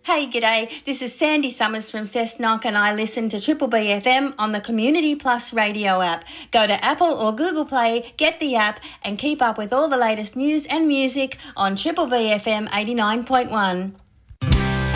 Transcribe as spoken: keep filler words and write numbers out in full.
Hey, g'day. This is Sandy Summers from Cessnock and I listen to Triple B F M on the Community Plus radio app. Go to Apple or Google Play, get the app and keep up with all the latest news and music on Triple B F M eighty-nine point one.